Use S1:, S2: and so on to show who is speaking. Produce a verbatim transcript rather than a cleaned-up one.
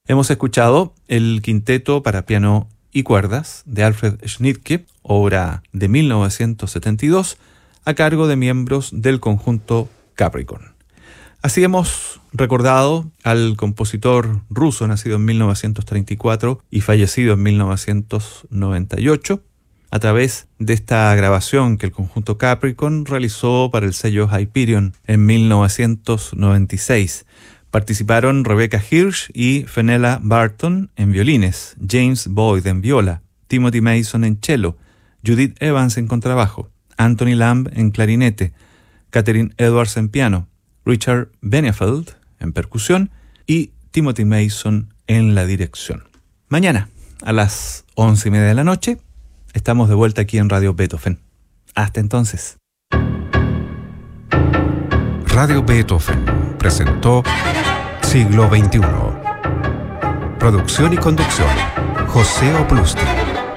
S1: Hemos escuchado el quinteto para piano y cuerdas de Alfred Schnittke, obra de mil novecientos setenta y dos, a cargo de miembros del conjunto Capricorn. Así hemos recordado al compositor ruso nacido en mil novecientos treinta y cuatro y fallecido en mil novecientos noventa y ocho, a través de esta grabación que el conjunto Capricorn realizó para el sello Hyperion en mil novecientos noventa y seis. Participaron Rebecca Hirsch y Fenella Barton en violines, James Boyd en viola, Timothy Mason en cello, Judith Evans en contrabajo, Anthony Lamb en clarinete, Catherine Edwards en piano, Richard Benefeld en percusión y Timothy Mason en la dirección. Mañana, a las once y media de la noche, estamos de vuelta aquí en Radio Beethoven. Hasta entonces.
S2: Radio Beethoven presentó Siglo veintiuno. Producción y conducción, José Oplusti.